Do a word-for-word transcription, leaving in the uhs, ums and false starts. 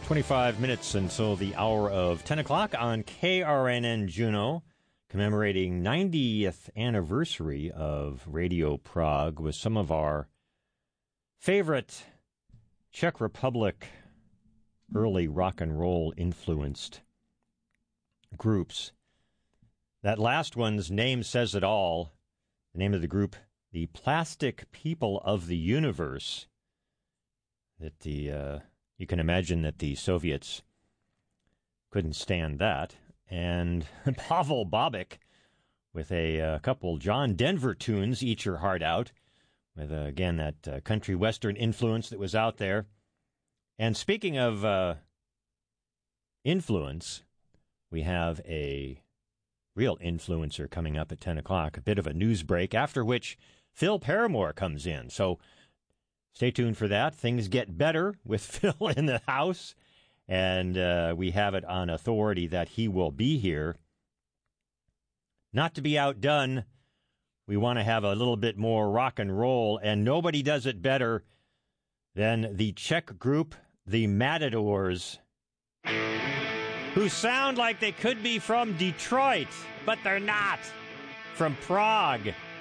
twenty-five minutes until the hour of ten o'clock on K R N N Juneau, commemorating ninetieth anniversary of Radio Prague with some of our favorite Czech Republic early rock and roll influenced groups. That last one's name says it all. The name of the group, the Plastic People of the Universe. That the uh, you can imagine that the Soviets couldn't stand that. And Pavel Bobek with a, a couple John Denver tunes, Eat Your Heart Out, with, uh, again, that uh, country western influence that was out there. And speaking of uh, influence, we have a real influencer coming up at ten o'clock, a bit of a news break, after which Phil Paramore comes in. So stay tuned for that. Things get better with Phil in the house, and uh, we have it on authority that he will be here. Not to be outdone, we want to have a little bit more rock and roll, and nobody does it better than the Czech group, the Matadors, who sound like they could be from Detroit, but they're not. From Prague.